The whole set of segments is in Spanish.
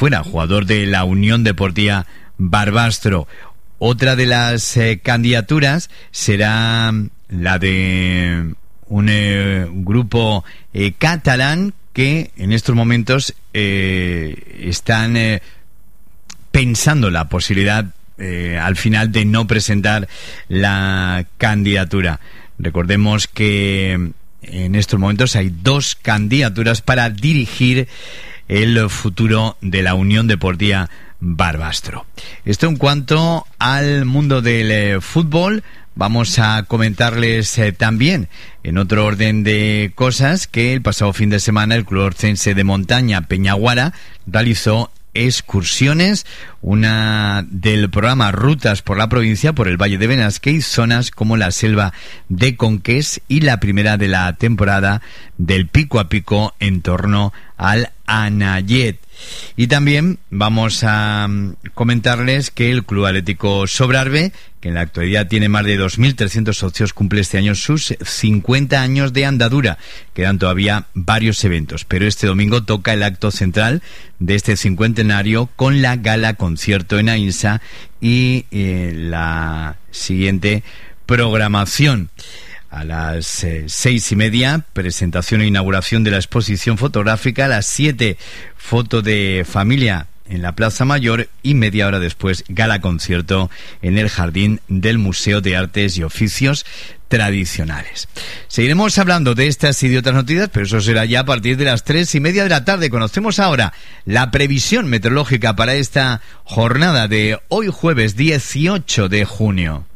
fuera jugador de la Unión Deportiva Barbastro. Otra de las candidaturas será la de un grupo catalán que en estos momentos están pensando la posibilidad al final de no presentar la candidatura. Recordemos que en estos momentos hay 2 candidaturas para dirigir el futuro de la Unión Deportiva Barbastro. Esto en cuanto al mundo del fútbol. Vamos a comentarles también, en otro orden de cosas, que el pasado fin de semana el Club Orcense de Montaña Peñaguara realizó excursiones, una del programa Rutas por la provincia, por el Valle de Benasque y zonas como la Selva de Conqués, y la primera de la temporada del Pico a Pico en torno al Anayet. Y también vamos a comentarles que el Club Atlético Sobrarbe, que en la actualidad tiene más de 2.300 socios, cumple este año sus 50 años de andadura. Quedan todavía varios eventos, pero este domingo toca el acto central de este cincuentenario con la gala concierto en Ainsa y la siguiente programación. A las 6:30, presentación e inauguración de la exposición fotográfica. A las 7, foto de familia en la Plaza Mayor, y media hora después, gala concierto en el jardín del Museo de Artes y Oficios Tradicionales. Seguiremos hablando de estas y de otras noticias, pero eso será ya a partir de las 3:30 de la tarde. Conocemos ahora la previsión meteorológica para esta jornada de hoy jueves 18 de junio.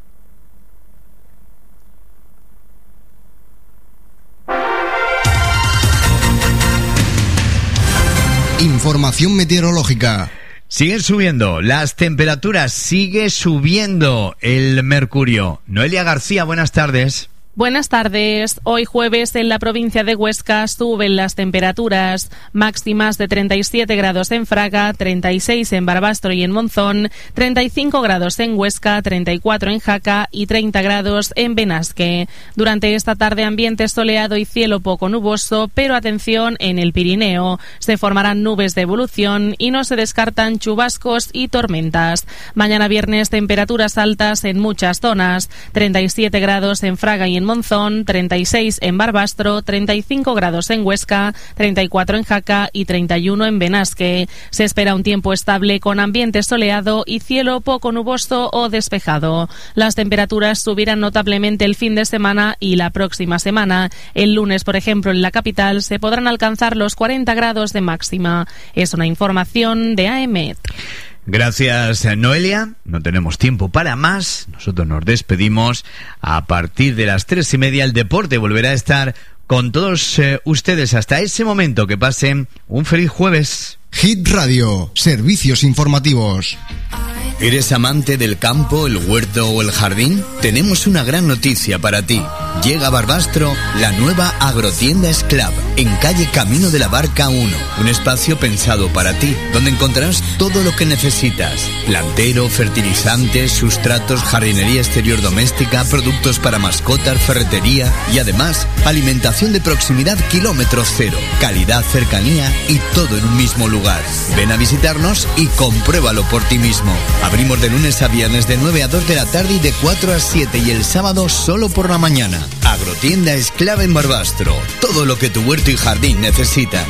Información meteorológica. Siguen subiendo las temperaturas, sigue subiendo el mercurio. Noelia García, buenas tardes. Buenas tardes. Hoy jueves en la provincia de Huesca suben las temperaturas máximas de 37 grados en Fraga, 36 en Barbastro y en Monzón, 35 grados en Huesca, 34 en Jaca y 30 grados en Benasque. Durante esta tarde ambiente soleado y cielo poco nuboso, pero atención en el Pirineo. Se formarán nubes de evolución y no se descartan chubascos y tormentas. Mañana viernes temperaturas altas en muchas zonas, 37 grados en Fraga y en Monzón, 36 en Barbastro, 35 grados en Huesca, 34 en Jaca y 31 en Benasque. Se espera un tiempo estable con ambiente soleado y cielo poco nuboso o despejado. Las temperaturas subirán notablemente el fin de semana y la próxima semana. El lunes, por ejemplo, en la capital se podrán alcanzar los 40 grados de máxima. Es una información de AEMET. Gracias, Noelia. No tenemos tiempo para más. Nosotros nos despedimos. A partir de las 3:30 el deporte volverá a estar con todos ustedes. Hasta ese momento, que pasen un feliz jueves. Hit Radio, servicios informativos. ¿Eres amante del campo, el huerto o el jardín? Tenemos una gran noticia para ti. Llega a Barbastro la nueva agrotienda Esclav, en calle Camino de la Barca 1. Un espacio pensado para ti, donde encontrarás todo lo que necesitas. Plantero, fertilizantes, sustratos, jardinería exterior doméstica, productos para mascotas, ferretería y además alimentación de proximidad kilómetro cero. Calidad, cercanía y todo en un mismo lugar. Ven a visitarnos y compruébalo por ti mismo. Abrimos de lunes a viernes de 9 a 2 de la tarde y de 4 a 7 y el sábado solo por la mañana. Agrotienda Esclava en Barbastro. Todo lo que tu huerto y jardín necesitan.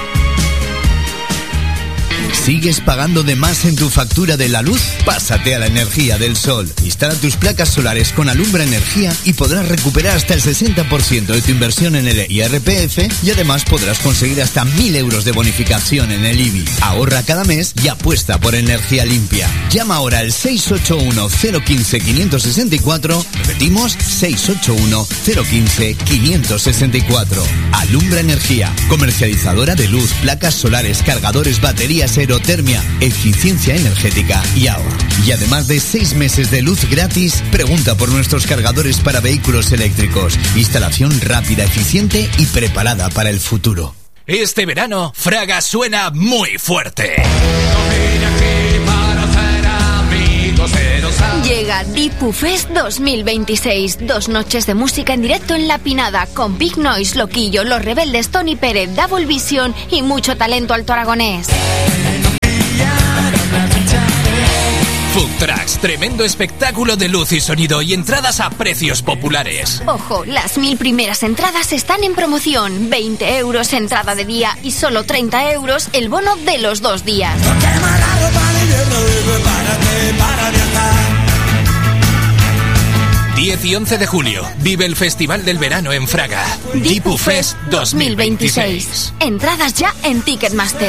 ¿Sigues pagando de más en tu factura de la luz? Pásate a la energía del sol. Instala tus placas solares con Alumbra Energía y podrás recuperar hasta el 60% de tu inversión en el IRPF y además podrás conseguir hasta 1.000 euros de bonificación en el IBI. Ahorra cada mes y apuesta por energía limpia. Llama ahora al 681-015-564. Repetimos, 681-015-564. Alumbra Energía, comercializadora de luz, placas solares, cargadores, baterías, aerotermia, eficiencia energética y ahorro. Y además de 6 meses de luz gratis, pregunta por nuestros cargadores para vehículos eléctricos. Instalación rápida, eficiente y preparada para el futuro. Este verano, Fraga suena muy fuerte. Llega Dipu Fest 2026. 2 noches de música en directo en La Pinada, con Big Noise, Loquillo, Los Rebeldes, Tony Pérez, Double Vision y mucho talento alto aragonés. tremendo espectáculo de luz y sonido y entradas a precios populares. Ojo, las 1000 primeras entradas están en promoción. 20 euros entrada de día y solo 30 euros el bono de los 2 días. 10 y 11 de julio, vive el Festival del Verano en Fraga. DIPUFEST 2026. Entradas ya en Ticketmaster.